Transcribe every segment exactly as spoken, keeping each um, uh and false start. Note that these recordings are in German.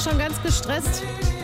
schon ganz gestresst,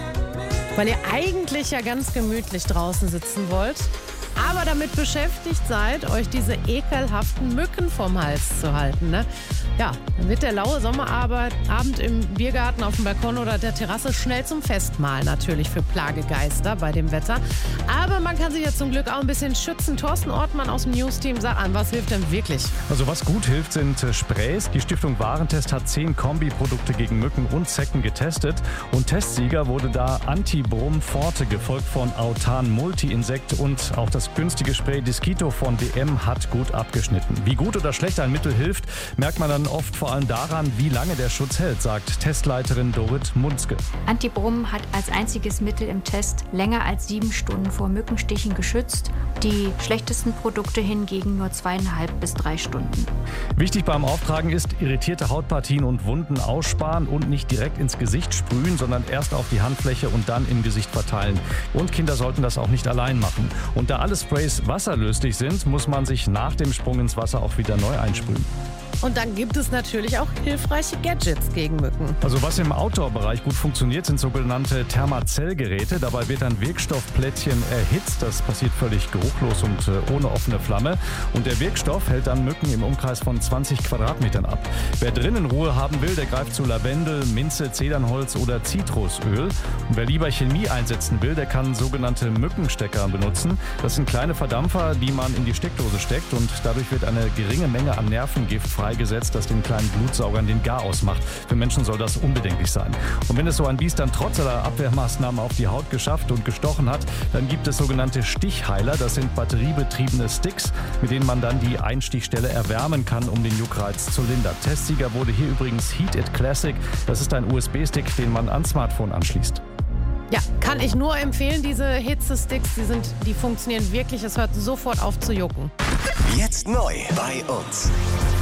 weil ihr eigentlich ja ganz gemütlich draußen sitzen wollt, aber damit beschäftigt seid, euch diese ekelhaften Mücken vom Hals zu halten, ne? Ja, dann wird der laue Sommerabend im Biergarten, auf dem Balkon oder der Terrasse schnell zum Festmahl natürlich für Plagegeister bei dem Wetter. Aber man kann sich ja zum Glück auch ein bisschen schützen. Thorsten Ortmann aus dem News-Team, sag an, was hilft denn wirklich? Also was gut hilft, sind Sprays. Die Stiftung Warentest hat zehn Kombiprodukte gegen Mücken und Zecken getestet. Und Testsieger wurde da Antibrom Forte, gefolgt von Autan Multi-Insekt, und auch das günstige Spray Disquito von D M hat gut abgeschnitten. Wie gut oder schlecht ein Mittel hilft, merkt man dann oft vor allem daran, wie lange der Schutz hält, sagt Testleiterin Dorit Munzke. Antibrom hat als einziges Mittel im Test länger als sieben Stunden vor Mückenstichen geschützt. Die schlechtesten Produkte hingegen nur zweieinhalb bis drei Stunden. Wichtig beim Auftragen ist, irritierte Hautpartien und Wunden aussparen und nicht direkt ins Gesicht sprühen, sondern erst auf die Handfläche und dann im Gesicht verteilen. Und Kinder sollten das auch nicht allein machen. Und da alle Sprays wasserlöslich sind, muss man sich nach dem Sprung ins Wasser auch wieder neu einsprühen. Und dann gibt es natürlich auch hilfreiche Gadgets gegen Mücken. Also was im Outdoor-Bereich gut funktioniert, sind sogenannte Thermazellgeräte. Dabei wird ein Wirkstoffplättchen erhitzt. Das passiert völlig geruchlos und äh, ohne offene Flamme. Und der Wirkstoff hält dann Mücken im Umkreis von zwanzig Quadratmetern ab. Wer drinnen Ruhe haben will, der greift zu Lavendel, Minze, Zedernholz oder Zitrusöl. Und wer lieber Chemie einsetzen will, der kann sogenannte Mückenstecker benutzen. Das sind kleine Verdampfer, die man in die Steckdose steckt, und dadurch wird eine geringe Menge an Nervengift freigesetzt, das den kleinen Blutsaugern den Garaus macht. Für Menschen soll das unbedenklich sein. Und wenn es so ein Biest dann trotz aller Abwehrmaßnahmen auf die Haut geschafft und gestochen hat, dann gibt es sogenannte Stichheiler. Das sind batteriebetriebene Sticks, mit denen man dann die Einstichstelle erwärmen kann, um den Juckreiz zu lindern. Testsieger wurde hier übrigens Heat It Classic. Das ist ein U S B-Stick, den man ans Smartphone anschließt. Ja, kann ich nur empfehlen, diese Hitzesticks, die, sind, die funktionieren wirklich. Es hört sofort auf zu jucken. Jetzt neu bei uns.